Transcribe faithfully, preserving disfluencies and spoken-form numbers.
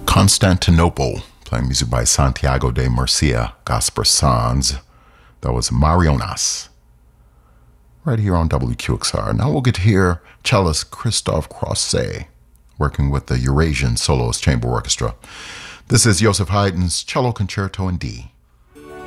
Constantinople, playing music by Santiago de Murcia, Gaspar Sanz. That was Marionas, right here on W Q X R. Now we'll get to hear cellist Christophe Croisset, working with the Eurasian Soloist Chamber Orchestra. This is Joseph Haydn's Cello Concerto in D.